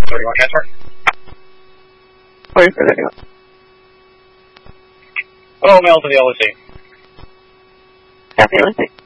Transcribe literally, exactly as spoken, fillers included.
Sorry, you want to transfer? Sorry for that. Hello, mail to the L S C. Happy L S C.